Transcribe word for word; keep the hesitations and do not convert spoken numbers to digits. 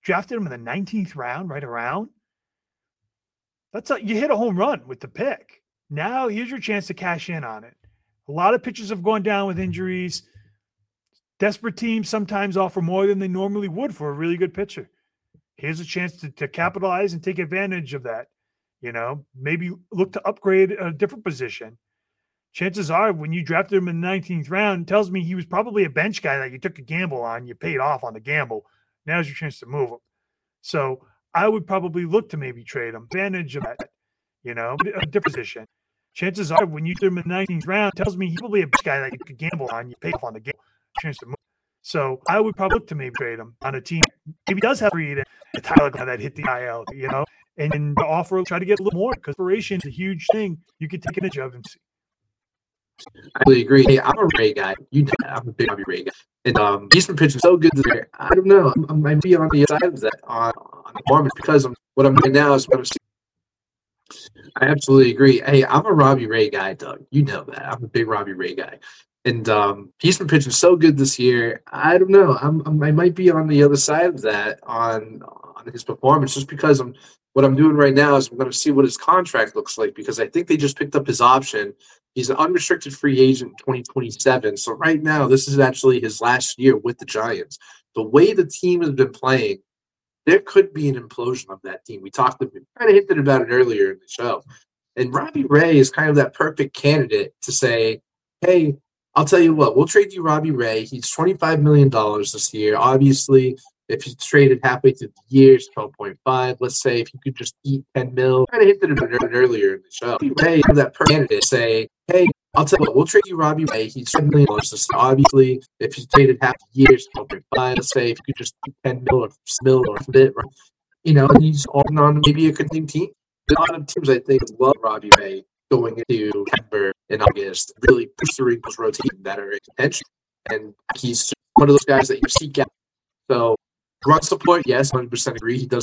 drafted him in the nineteenth round, right around. That's a, you hit a home run with the pick. Now here's your chance to cash in on it. A lot of pitchers have gone down with injuries. Desperate teams sometimes offer more than they normally would for a really good pitcher. Here's a chance to, to capitalize and take advantage of that. You know, maybe look to upgrade a different position. Chances are when you drafted him in the nineteenth round, it tells me he was probably a bench guy that you took a gamble on. You paid off on the gamble. Now's your chance to move him. So I would probably look to maybe trade him. Advantage of that, you know, a different position. Chances are when you threw him in the nineteenth round, it tells me he's probably a bench guy that you could gamble on. You paid off on the gamble. Chance to move. So I would probably look to maybe trade him on a team. Maybe does have Reed and a Tyler guy that hit the I L, you know, and, and offer, try to get a little more because inspiration is a huge thing you could take advantage of and see. I really agree. Hey, I'm a Ray guy. You know that. I'm a big Robbie Ray guy. And um, he's been pitching so good this year. I don't know. I might be on the side of that on, on the performance because I'm, what I'm doing now is what I'm seeing. I absolutely agree. Hey, I'm a Robbie Ray guy, Doug. You know that. I'm a big Robbie Ray guy. And um, he's been pitching so good this year. I don't know. I'm, I'm I might be on the other side of that on on his performance just because I'm what I'm doing right now is I'm going to see what his contract looks like because I think they just picked up his option. He's an unrestricted free agent in twenty twenty-seven. So right now, this is actually his last year with the Giants. The way the team has been playing, there could be an implosion of that team. We talked, we kind of hinted about it earlier in the show. And Robbie Ray is kind of that perfect candidate to say, hey, I'll tell you what, we'll trade you Robbie Ray. He's twenty-five million dollars this year. Obviously, if he's traded halfway through the year, it's twelve point five. Let's say if you could just eat ten mil. I kind of hinted about it earlier in the show. Robbie Ray is that perfect candidate to say, hey, I'll tell you what, we'll trade you Robbie Ray. He's ten million dollars this year. Obviously, if he's traded half the year, it's twelve point five. Let's say if you could just eat ten mil or mil or a bit, right? You know, and he's on on maybe a contending team. A lot of teams, I think, love Robbie Ray going into September and August, really push the Eagles rotation better in contention. And he's one of those guys that you seek out. So, run support, yes, one hundred percent agree. He does